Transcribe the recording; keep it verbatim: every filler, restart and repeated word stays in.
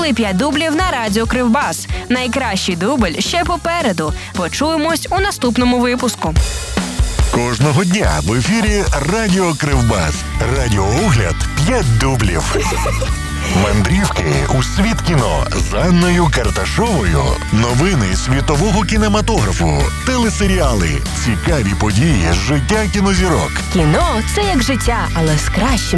були п'ять дублів на радіо Кривбас. Найкращий дубль ще попереду. Почуємось у наступному випуску. Кожного дня в ефірі Радіо Кривбас. Радіоогляд п'ять дублів. Мандрівки у світ кіно з Анною Карташовою. Новини світового кінематографу. Телесеріали. Цікаві події з життя кінозірок. Кіно – це як життя, але з кращим